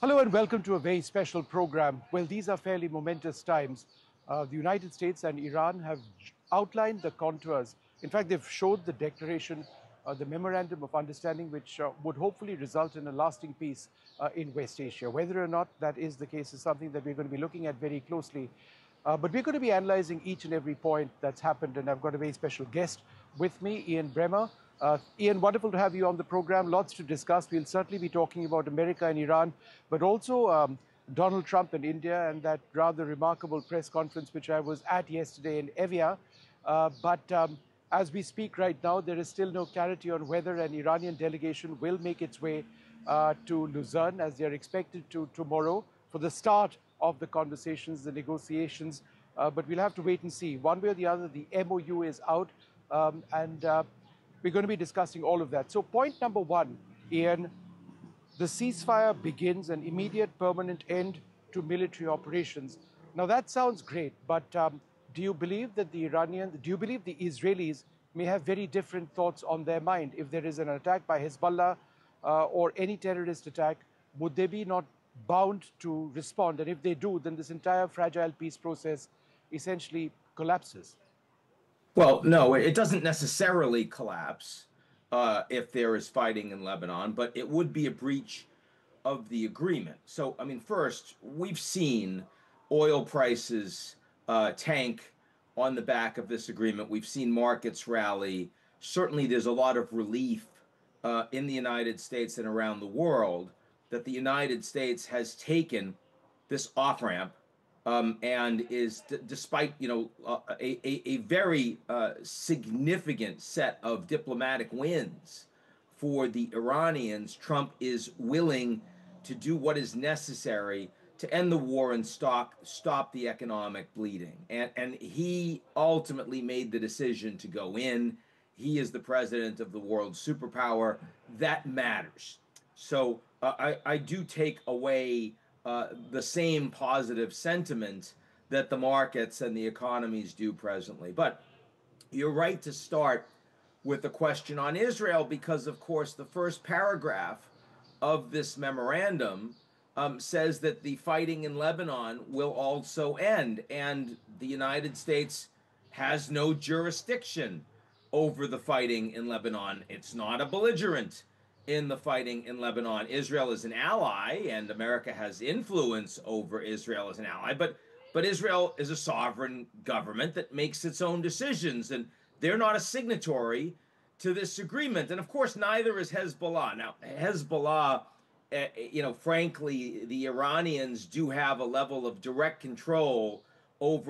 Hello and welcome to a very special program. Well, these are fairly momentous times. The United States and Iran have outlined the contours. In fact, they've showed the declaration, the memorandum of understanding, which would hopefully result in a lasting peace in West Asia. Whether or not that is the case is something that we're going to be looking at very closely. But we're going to be analyzing each and every point that's happened, and I've got a very special guest with me, Ian Bremmer. Ian, wonderful to have you on the program. Lots to discuss. We'll certainly be talking about America and Iran, but also Donald Trump and India and that rather remarkable press conference which I was at yesterday in Evia. But as we speak right now, there is still no clarity on whether an Iranian delegation will make its way to Lausanne, as they are expected to tomorrow, for the start of the conversations, the negotiations. But we'll have to wait and see. One way or the other, the MOU is out, and we're going to be discussing all of that. So point number one, Ian, the ceasefire begins an immediate permanent end to military operations. Now that sounds great, but do you believe that the Israelis may have very different thoughts on their mind? If there is an attack by Hezbollah or any terrorist attack, would they be not bound to respond? And if they do, then this entire fragile peace process essentially collapses. Well, no, it doesn't necessarily collapse if there is fighting in Lebanon, but it would be a breach of the agreement. So, I mean, first, we've seen oil prices tank on the back of this agreement. We've seen markets rally. Certainly, there's a lot of relief in the United States and around the world that the United States has taken this off ramp and is, despite a very significant set of diplomatic wins for the Iranians, Trump is willing to do what is necessary to end the war and stop the economic bleeding. And he ultimately made the decision to go in. He is the president of the world superpower. That matters. So I do take away the same positive sentiment that the markets and the economies do presently. But you're right to start with a question on Israel because, of course, the first paragraph of this memorandum says that the fighting in Lebanon will also end, and the United States has no jurisdiction over the fighting in Lebanon. It's not a belligerent in the fighting in Lebanon. Israel is an ally, and America has influence over Israel as an ally, but Israel is a sovereign government that makes its own decisions, and they're not a signatory to this agreement. And of course, neither is Hezbollah. Now, Hezbollah, frankly, the Iranians do have a level of direct control over